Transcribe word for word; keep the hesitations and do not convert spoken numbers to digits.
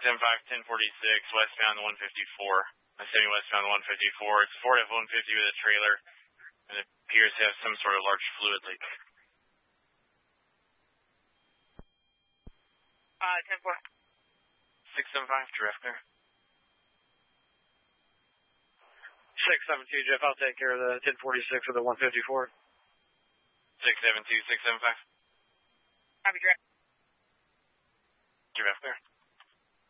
M five, ten forty-six, westbound one fifty-four. I'm semi westbound one fifty-four. It's Ford F one fifty with a trailer, and it appears to have some sort of large fluid leak. Uh, ten four. six seven five, direct there. six seven two, Jeff, I'll take care of the ten forty-six with the one fifty-four. six seven two, six seven five. Copy, direct. Direct there.